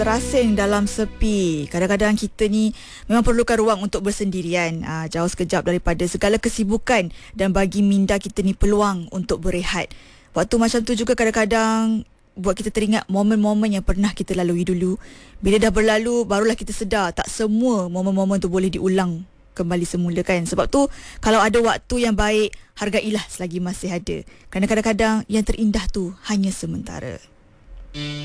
Terasing dalam sepi. Kadang-kadang kita ni memang perlukan ruang untuk bersendirian, jauh sekejap daripada segala kesibukan, dan bagi minda kita ni peluang untuk berehat. Waktu macam tu juga kadang-kadang buat kita teringat momen-momen yang pernah kita lalui dulu. Bila dah berlalu, barulah kita sedar tak semua momen-momen tu boleh diulang kembali semula kan. Sebab tu kalau ada waktu yang baik, hargailah selagi masih ada. Kerana kadang-kadang yang terindah tu hanya sementara.